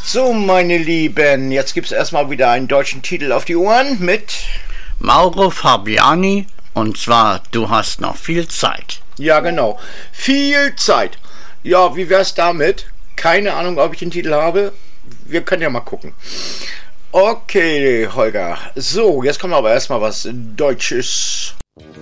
So, meine Lieben, jetzt gibt's erstmal wieder einen deutschen Titel auf die Ohren mit Mauro Fabiani, und zwar Du hast noch viel Zeit. Ja, genau. Viel Zeit. Ja, wie wär's damit? Keine Ahnung, ob ich den Titel habe. Wir können ja mal gucken. Okay, Holger. So, jetzt kommt aber erstmal was Deutsches.